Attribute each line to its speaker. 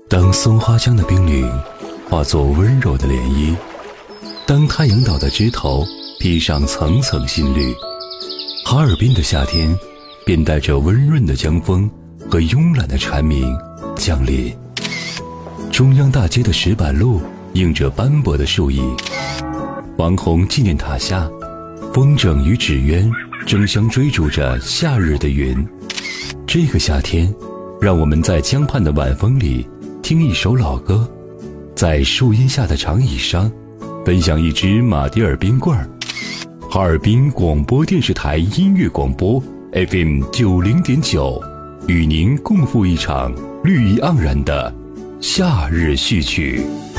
Speaker 1: 当松花江的冰凌化作温柔的涟漪，当太阳岛的枝头披上层层新绿，哈尔滨的夏天便带着温润的江风和慵懒的蝉鸣降临。中央大街的石板路映着斑驳的树影，王洪纪念塔下，风筝与纸鸢争相追逐着夏日的云。这个夏天，让我们在江畔的晚风里听一首老歌，在树荫下的长椅上分享一支马迭尔冰棍儿。哈尔滨广播电视台音乐广播 FM 90.9，与您共赴一场绿意盎然的夏日序曲。